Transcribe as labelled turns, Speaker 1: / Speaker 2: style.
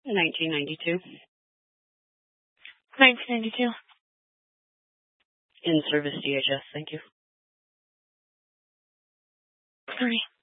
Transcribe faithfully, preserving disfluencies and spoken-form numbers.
Speaker 1: nineteen ninety-two.
Speaker 2: nineteen ninety-two.
Speaker 1: In service D H S, thank you.
Speaker 2: Three.